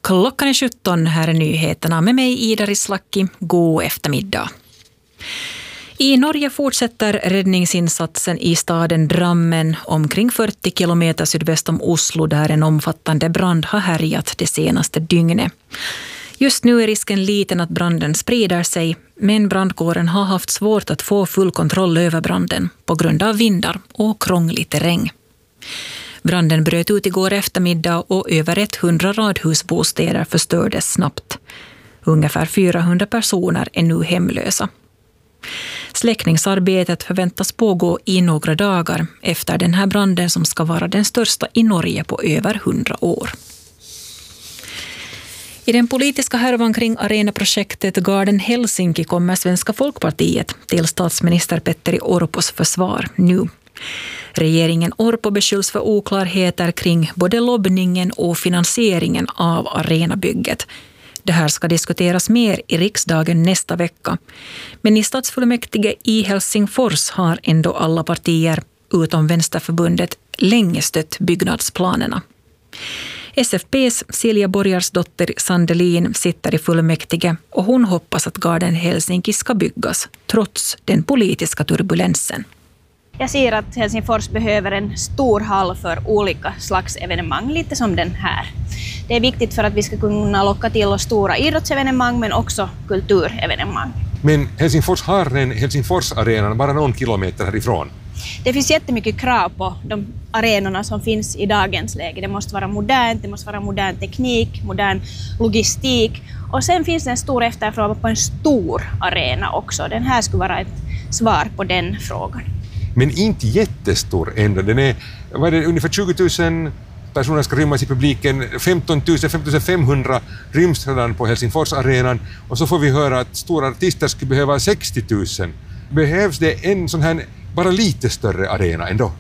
Klockan är 17, här är nyheterna med mig Ida Rislaki. God eftermiddag. I Norge fortsätter räddningsinsatsen i staden Drammen omkring 40 kilometer sydväst om Oslo där en omfattande brand har härjat det senaste dygnet. Just nu är risken liten att branden sprider sig, men brandkåren har haft svårt att få full kontroll över branden på grund av vindar och krånglig terräng. Branden bröt ut igår eftermiddag och över 100 radhusbostäder förstördes snabbt. Ungefär 400 personer är nu hemlösa. Släckningsarbetet förväntas pågå i några dagar efter den här branden som ska vara den största i Norge på över 100 år. I den politiska härvan kring arenaprojektet Garden Helsinki kommer Svenska Folkpartiet till statsminister Petteri Orpos försvar nu. Regeringen Orpo beskylls för oklarheter kring både lobbningen och finansieringen av arenabygget. Det här ska diskuteras mer i riksdagen nästa vecka. Men i stadsfullmäktige i Helsingfors har ändå alla partier, utom Vänsterförbundet, länge stött byggnadsplanerna. SFP:s Silja Borgarsdotter Sandelin sitter i fullmäktige och hon hoppas att Garden Helsinki ska byggas, trots den politiska turbulensen. Jag ser att Helsingfors behöver en stor hall för olika slags evenemang, lite som den här. Det är viktigt för att vi ska kunna locka till oss stora idrottsevenemang men också kulturevenemang. Men Helsingfors har en Helsingfors-arenan bara någon kilometer härifrån. Det finns jättemycket krav på de arenorna som finns i dagens läge. Det måste vara modernt, det måste vara modern teknik, modern logistik. Och sen finns det en stor efterfrågan på en stor arena också. Den här skulle vara ett svar på den frågan. Men inte jättestor ändå. Den är ungefär 20 000 personer ska rymmas i publiken. 15 500 ryms redan på Helsingforsarenan. Och så får vi höra att stora artister skulle behöva 60 000. Behövs det en sån här bara lite större arena ändå?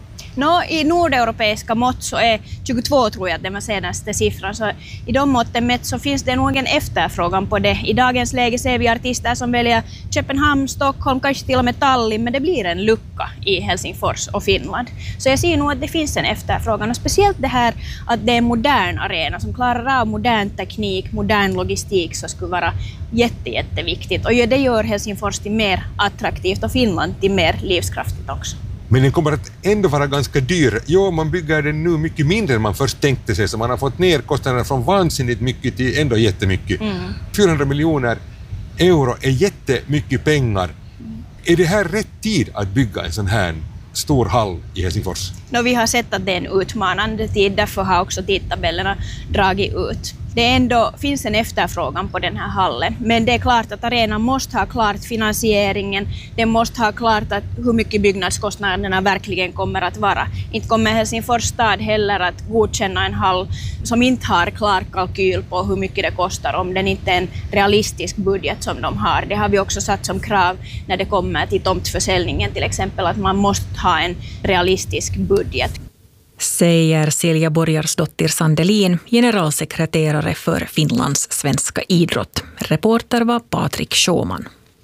I nordeuropeiska mått så är 22 tror jag den var senaste siffran. Så i de måtten mätt så finns det nog en efterfrågan på det. I dagens läge ser vi artister som väljer Köpenhamn, Stockholm, kanske till och med Tallinn. Men det blir en lucka i Helsingfors och Finland. Så jag ser nog att det finns en efterfrågan. Och speciellt det här att det är en modern arena som klarar av modern teknik, modern logistik så skulle vara jätteviktigt. Och det gör Helsingfors till mer attraktivt och Finland till mer livskraftigt också. Men den kommer att ändå vara ganska dyr. Jo, man bygger den nu mycket mindre än man först tänkte sig. Så man har fått ner kostnaderna från vansinnigt mycket till ändå jättemycket. 400 miljoner euro är jättemycket pengar. Är det här rätt tid att bygga en sån här stor hall i Helsingfors? Vi har sett att det är en utmanande tid. Därför har också tidtabellerna dragit ut. Det ändå finns en efterfrågan på den här hallen. Men det är klart att arenan måste ha klart finansieringen. Den måste ha klart att hur mycket byggnadskostnaderna verkligen kommer att vara. Inte kommer Helsingfors stad heller att godkänna en hall som inte har klar kalkyl på hur mycket det kostar om den inte är en realistisk budget som de har. Det har vi också satt som krav när det kommer till tomtförsäljningen till exempel att man måste ha en realistisk budget. Säger Silja Borgarsdotter Sandelin, generalsekreterare för Finlands svenska idrott. Reporter var Patrik Sjöman.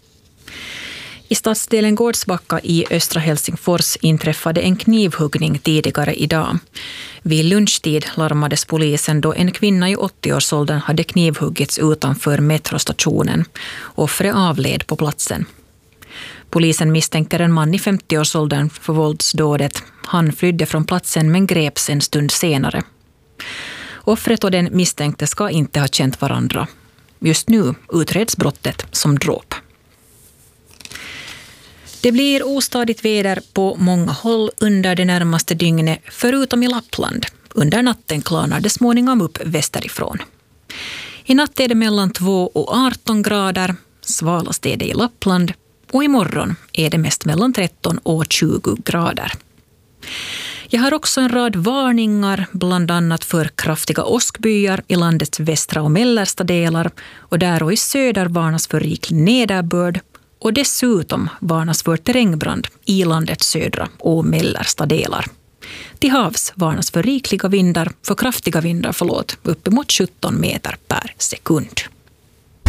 I stadsdelen Gårdsbacka i östra Helsingfors inträffade en knivhuggning tidigare idag. Vid lunchtid larmades polisen då en kvinna i 80-årsåldern hade knivhuggits utanför metrostationen. Offret avled på platsen. Polisen misstänker en man i 50-årsåldern för våldsdådet. Han flydde från platsen men greps en stund senare. Offret och den misstänkte ska inte ha känt varandra. Just nu utreds brottet som dråp. Det blir ostadigt väder på många håll under det närmaste dygnet, förutom i Lappland. Under natten klarnar det småningom upp västerifrån. I natt är det mellan 2 och 18 grader, svalast är det i Lappland. Och imorgon är det mest mellan 13 och 20 grader. Jag har också en rad varningar, bland annat för kraftiga åskbyar i landets västra och mellersta delar. Och där och i söder varnas för riklig nederbörd. Och dessutom varnas för terrängbrand i landets södra och mellersta delar. Till havs varnas för rikliga vindar, för kraftiga vindar, uppemot 17 meter per sekund.